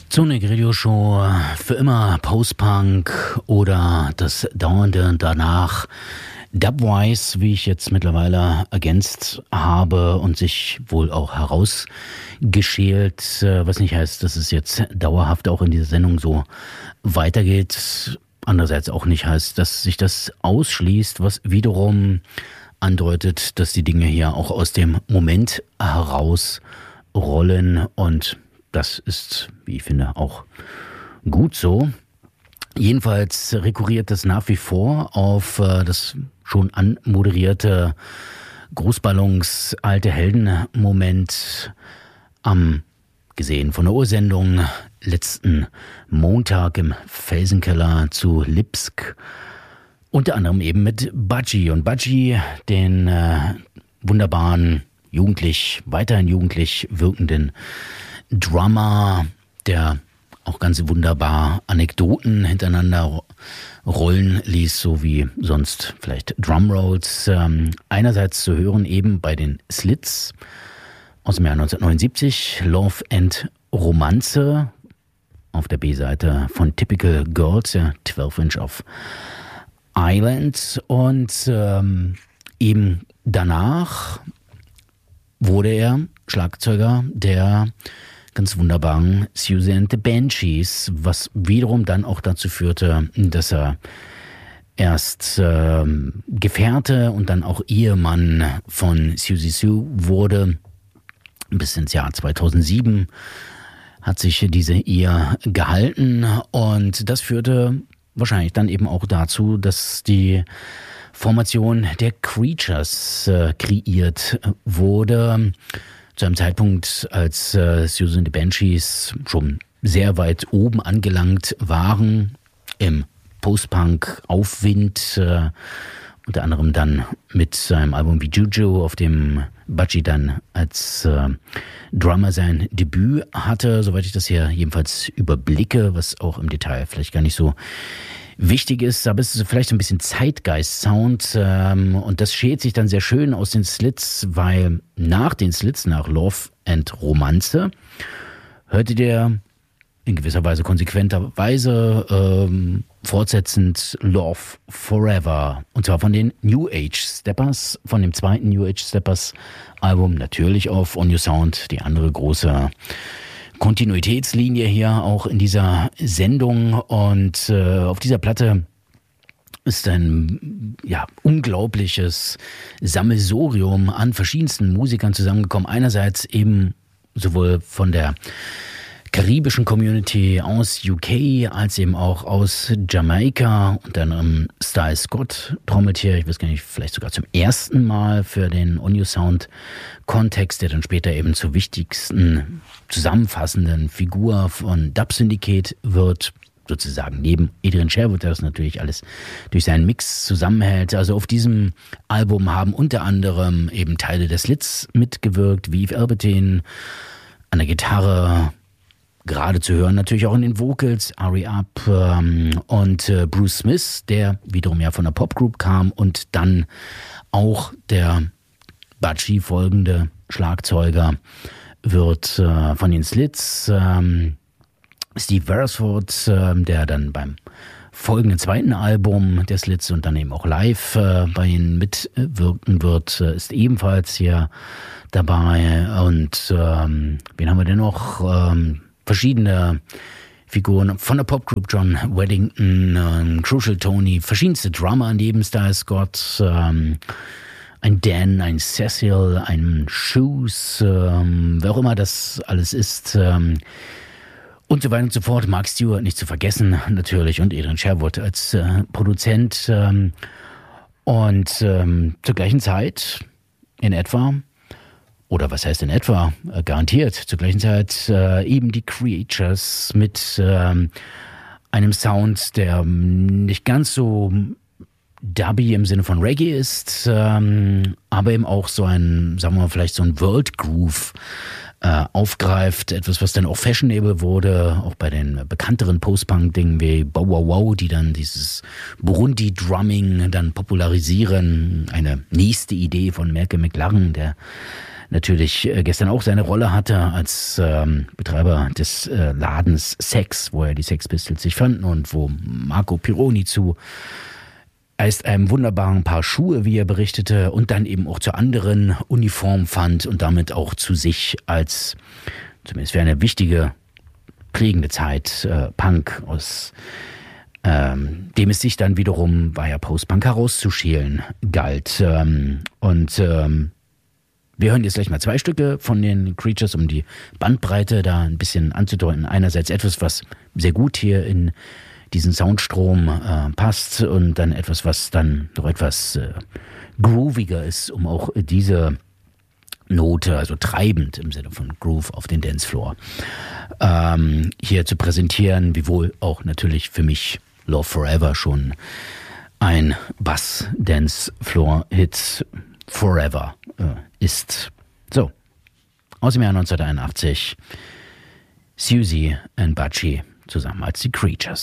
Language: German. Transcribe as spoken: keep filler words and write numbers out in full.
Sonic Radio Show, für immer Post-Punk oder das dauernde danach Dubwise, wie ich jetzt mittlerweile ergänzt habe und sich wohl auch herausgeschält, was nicht heißt, dass es jetzt dauerhaft auch in dieser Sendung so weitergeht. Andererseits auch nicht heißt, dass sich das ausschließt, was wiederum andeutet, dass die Dinge hier auch aus dem Moment herausrollen, und das ist, wie ich finde, auch gut so. Jedenfalls rekurriert das nach wie vor auf äh, das schon anmoderierte Großballons alte Helden-Moment am, gesehen von der Ursendung, letzten Montag im Felsenkeller zu Lipsk. Unter anderem eben mit Budgie. Und Budgie, den äh, wunderbaren, jugendlich, weiterhin jugendlich wirkenden Drummer, der auch ganz wunderbar Anekdoten hintereinander rollen ließ, so wie sonst vielleicht Drumrolls. Ähm, einerseits zu hören eben bei den Slits aus dem Jahr neunzehnhundertneunundsiebzig, Love and Romanze auf der B-Seite von Typical Girls, ja, zwölf Inch of Island. Und ähm, eben danach wurde er Schlagzeuger der ganz wunderbaren Siouxsie and the Banshees, was wiederum dann auch dazu führte, dass er erst äh, Gefährte und dann auch Ehemann von Siouxsie Sioux wurde. Bis ins Jahr zweitausendsieben hat sich diese Ehe gehalten, und das führte wahrscheinlich dann eben auch dazu, dass die Formation der Creatures äh, kreiert wurde. Zu einem Zeitpunkt, als äh, Siouxsie and the Banshees schon sehr weit oben angelangt waren im Post-Punk-Aufwind, äh, unter anderem dann mit seinem Album wie Juju, auf dem Budgie dann als äh, Drummer sein Debüt hatte, soweit ich das hier jedenfalls überblicke, was auch im Detail vielleicht gar nicht so wichtig ist, aber es ist vielleicht so ein bisschen Zeitgeist-Sound, ähm, und das schält sich dann sehr schön aus den Slits, weil nach den Slits, nach Love and Romanze, hörte der in gewisser Weise konsequenterweise ähm, fortsetzend Love Forever, und zwar von den New Age Steppers, von dem zweiten New Age Steppers Album, natürlich auf On Your Sound, die andere große Kontinuitätslinie hier auch in dieser Sendung. Und äh, auf dieser Platte ist ein ja, unglaubliches Sammelsurium an verschiedensten Musikern zusammengekommen. Einerseits eben sowohl von der karibischen Community aus U K als eben auch aus Jamaika, und dann um, Styles Scott trommelt hier, ich weiß gar nicht, vielleicht sogar zum ersten Mal für den On Your Sound Kontext, der dann später eben zur wichtigsten zusammenfassenden Figur von Dub Syndicate wird, sozusagen neben Adrian Sherwood, der das natürlich alles durch seinen Mix zusammenhält. Also auf diesem Album haben unter anderem eben Teile der Slits mitgewirkt, wie Yves Albertine an der Gitarre, gerade zu hören natürlich auch in den Vocals, Ari Up ähm, und äh, Bruce Smith, der wiederum ja von der Popgroup kam, und dann auch der Budgie folgende Schlagzeuger wird äh, von den Slits, ähm, Steve Beresford, äh, der dann beim folgenden zweiten Album der Slits und dann eben auch live äh, bei ihnen mitwirken wird, äh, ist ebenfalls hier dabei. Und ähm, wen haben wir denn noch? Ähm, verschiedene Figuren von der Popgroup, John Weddington, ähm, Crucial Tony, verschiedenste Drummer neben Styles Scott, ähm, ein Dan, ein Cecil, ein Shoes, ähm, wer auch immer das alles ist, ähm, und so weiter und so fort. Mark Stewart nicht zu vergessen natürlich, und Adrian Sherwood als äh, Produzent, ähm, und ähm, zur gleichen Zeit in etwa, oder was heißt in etwa, äh, garantiert zur gleichen Zeit äh, eben die Creatures mit ähm, einem Sound, der nicht ganz so Dubby im Sinne von Reggae ist, ähm, aber eben auch so ein, sagen wir mal, vielleicht so ein World Groove äh, aufgreift, etwas, was dann auch fashionable wurde, auch bei den bekannteren Post-Punk-Dingen wie Bow Wow Wow, die dann dieses Burundi-Drumming dann popularisieren. Eine nächste Idee von Malcolm McLaren, der natürlich äh, gestern auch seine Rolle hatte als ähm, Betreiber des äh, Ladens Sex, wo ja die Sex Pistols sich fanden und wo Marco Pironi zu erst einem wunderbaren Paar Schuhe, wie er berichtete, und dann eben auch zur anderen Uniform fand und damit auch zu sich als, zumindest für eine wichtige, prägende Zeit, äh, Punk aus Ähm, dem es sich dann wiederum via Post-Punk herauszuschälen galt. Ähm, und ähm, wir hören jetzt gleich mal zwei Stücke von den Creatures, um die Bandbreite da ein bisschen anzudeuten. Einerseits etwas, was sehr gut hier in diesen Soundstrom äh, passt, und dann etwas, was dann noch etwas äh, grooviger ist, um auch diese Note, also treibend im Sinne von Groove auf den Dancefloor, ähm, hier zu präsentieren, wiewohl auch natürlich für mich Love Forever schon ein Bass-Dance-Floor-Hit Forever äh, ist. So, aus dem Jahr neunzehnhunderteinundachtzig, Siouxsie und Butchie zusammen als die Creatures.